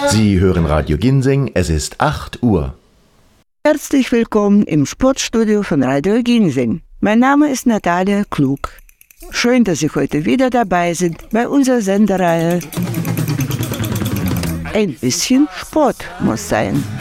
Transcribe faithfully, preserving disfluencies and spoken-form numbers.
Sie hören Radio Ginseng, es ist acht Uhr. Herzlich willkommen im Sportstudio von Radio Ginseng. Mein Name ist Natalia Klug. Schön, dass Sie heute wieder dabei sind bei unserer Sendereihe Ein bisschen Sport muss sein.